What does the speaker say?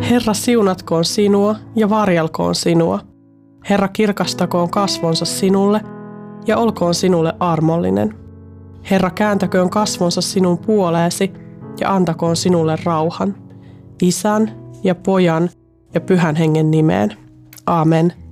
Herra siunatkoon sinua ja varjelkoon sinua. Herra kirkastakoon kasvonsa sinulle ja olkoon sinulle armollinen. Herra kääntäköön kasvonsa sinun puoleesi ja antakoon sinulle rauhan. Isän ja Pojan ja Pyhän Hengen nimeen. Aamen.